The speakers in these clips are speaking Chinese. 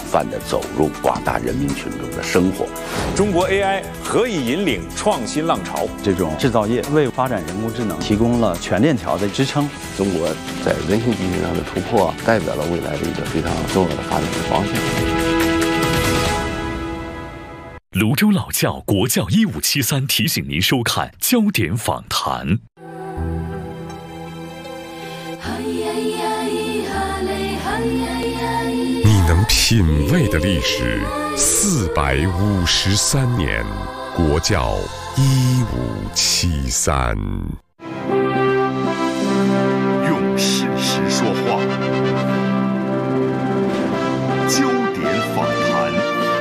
泛地走入广大人民群众的生活。 中国 AI 何以引领创新浪潮？ 这种制造业为发展人工智能提供了全链条的支撑。 中国在人形机器上的突破，代表了未来的一个非常重要的发展的方向。 泸州老窖国教1573提醒您收看焦点访谈。 你能品味的历史453年，国教1573。 用事实说话，焦点访谈。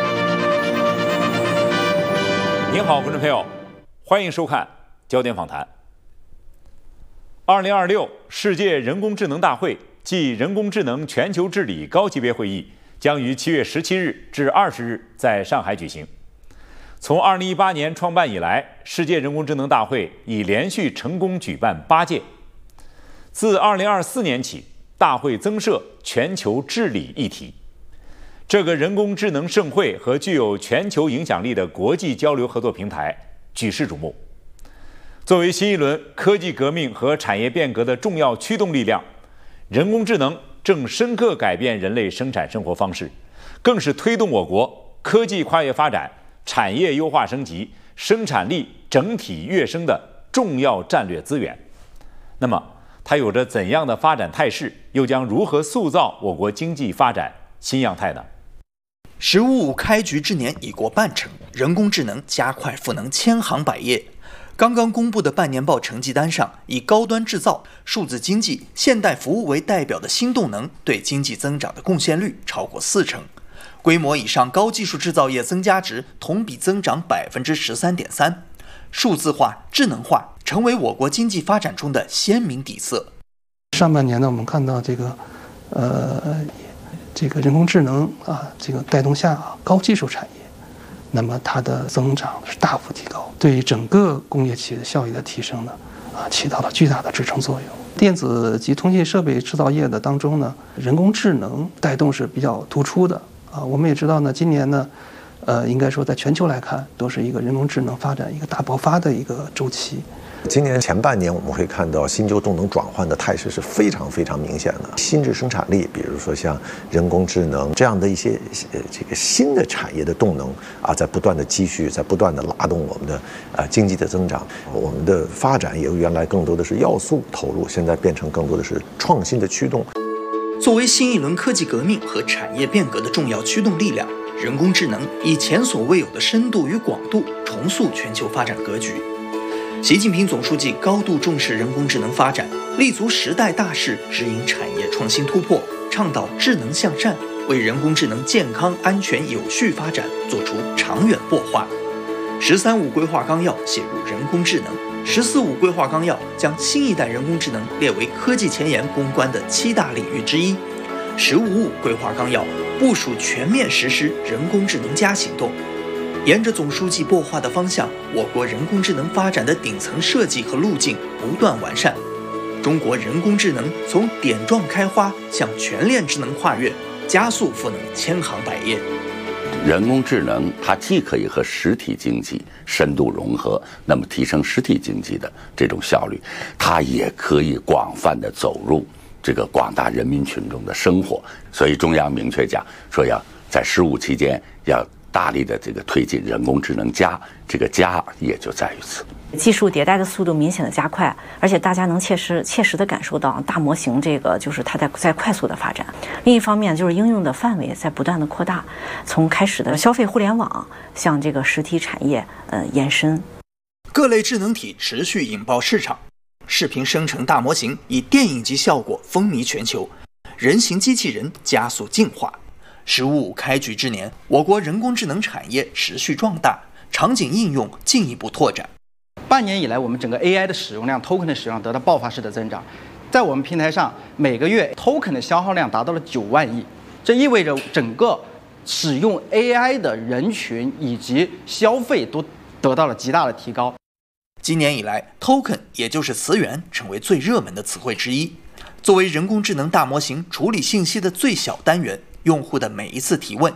您好，观众朋友，欢迎收看焦点访谈。2026世界人工智能大会暨人工智能全球治理高级别会议将于7月17日至20日在上海举行。从2018年创办以来，世界人工智能大会已连续成功举办8届。自2024年起，大会增设全球治理议题。这个人工智能盛会和具有全球影响力的国际交流合作平台举世瞩目。作为新一轮科技革命和产业变革的重要驱动力量，人工智能正深刻改变人类生产生活方式，更是推动我国科技跨越发展、产业优化升级、生产力整体跃升的重要战略资源。那么，它有着怎样的发展态势，又将如何塑造我国经济发展新样态呢 ？“15+5”开局之年已过半程，人工智能加快赋能千行百业。刚刚公布的半年报成绩单上，以高端制造、数字经济、现代服务为代表的新动能对经济增长的贡献率超过40%，规模以上高技术制造业增加值同比增长13.3%，数字化、智能化成为我国经济发展中的鲜明底色。 上半年呢，我们看到这个人工智能这个带动下高技术产业，那么它的增长是大幅提高，对于整个工业企业的效益的提升呢，起到了巨大的支撑作用。电子及通信设备制造业的当中呢，人工智能带动是比较突出的我们也知道呢，今年呢，应该说在全球来看，都是一个人工智能发展一个大爆发的一个周期。 今年前半年，我们会看到新旧动能转换的态势是非常非常明显的。新质生产力，比如说像人工智能这样的一些这个新的产业的动能在不断的积蓄，在不断的拉动我们的经济的增长。我们的发展由原来更多的是要素投入，现在变成更多的是创新的驱动。 作为新一轮科技革命和产业变革的重要驱动力量，人工智能以前所未有的深度与广度重塑全球发展格局。习近平总书记高度重视人工智能发展，立足时代大势，指引产业创新突破，倡导智能向善，为人工智能健康、安全、有序发展做出长远擘画。“13+5”规划纲要写入人工智能，“14+5”规划纲要将新一代人工智能列为科技前沿攻关的7大领域之一。“15+5”规划纲要部署全面实施人工智能+行动。沿着总书记擘画的方向，我国人工智能发展的顶层设计和路径不断完善。中国人工智能从点状开花向全链智能跨越，加速赋能千行百业。 人工智能它既可以和实体经济深度融合，那么提升实体经济的这种效率，它也可以广泛地走入这个广大人民群众的生活。所以中央明确讲说，要在15期间要大力的这个推进人工智能+，这个+也就在于此。 技术迭代的速度明显的加快，而且大家能切实的感受到大模型这个就是它在快速的发展。另一方面就是应用的范围在不断的扩大，从开始的消费互联网向这个实体产业延伸。 各类智能体持续引爆市场，视频生成大模型以电影级效果风靡全球，人形机器人加速进化。“15+5”开局之年，我国人工智能产业持续壮大，场景应用进一步拓展。 半年以来，我们整个 AI 的使用量、token 的使用量得到爆发式的增长，在我们平台上，每个月 token 的消耗量达到了9万亿，这意味着整个使用 AI 的人群以及消费都得到了极大的提高。 今年以来 ，token 也就是词源成为最热门的词汇之一。作为人工智能大模型处理信息的最小单元，用户的每一次提问